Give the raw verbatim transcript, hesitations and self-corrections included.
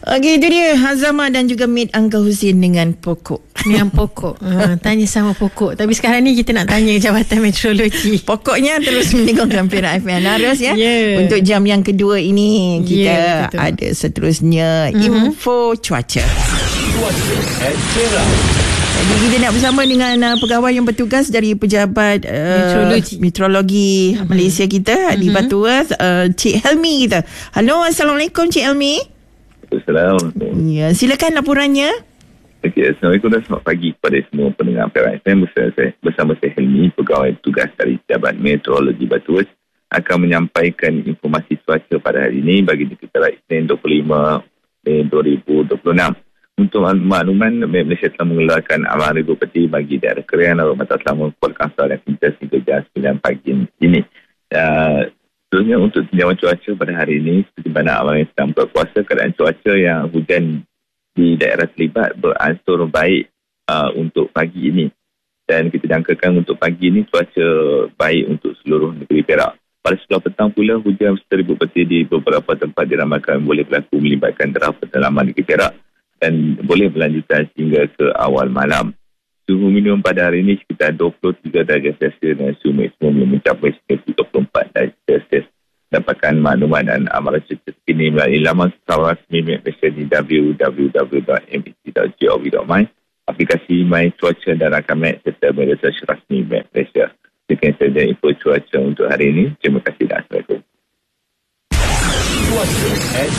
Okey, itu dia Hazama dan juga Mid Uncle Husin dengan pokok. Dengan pokok. ha, Tanya sama pokok. Tapi sekarang ni kita nak tanya Jabatan Meteorologi. Pokoknya terus mendengarkan Perak F M Laras ya. Yeah. Untuk jam yang kedua ini kita Yeah, ada seterusnya mm-hmm. info cuaca. Cuaca at Perak. Jadi kita nak bersama dengan uh, pegawai yang bertugas dari Pejabat uh, Meteorologi, Meteorologi uh-huh. Malaysia kita di uh-huh. Batuas, uh, Cik Helmi kita. Halo, Assalamualaikum Cik Helmi. Assalamualaikum. Ya, silakan laporannya. Okey, Assalamualaikum dan selamat pagi kepada semua pendengar Perak F M. Bersama saya, bersama saya Helmi, pegawai tugas dari Pejabat Meteorologi Batuas, akan menyampaikan informasi cuaca pada hari ini bagi kita Isnin dua puluh lima Mei dua ribu dua puluh enam. Untuk makluman, Malaysia telah mengeluarkan amaran ribu peti bagi daerah Krian, Arab Mata Selama, Kuala Kangsar dan Pintas hingga jam sembilan pagi ini. Uh, Sebenarnya untuk tinjauan cuaca pada hari ini, seperti mana amaran yang sedang berkuasa, keadaan cuaca yang hujan di daerah terlibat beransur baik uh, untuk pagi ini. Dan kita jangkakan untuk pagi ini cuaca baik untuk seluruh negeri Perak. Pada sebelah petang pula, hujan serta ribu peti di beberapa tempat diramalkan boleh berlaku melibatkan derap pedalaman negeri Perak dan boleh berlanjutan hingga ke awal malam. Suhu minimum pada hari ini sekitar dua puluh tiga darjah Celsius dan suhu maksimum yang mencapai sekitar dua puluh empat darjah Celsius. Dapatkan maklumat dan amaran cuaca terkini melalui laman secara rasmi Malaysia di w w w dot m e t dot gov dot my, aplikasi My Cuaca dan Rakamat serta media sosial rasmi Malaysia. Sekian sahaja info cuaca untuk hari ini. Terima kasih dan Assalamualaikum. Cuaca at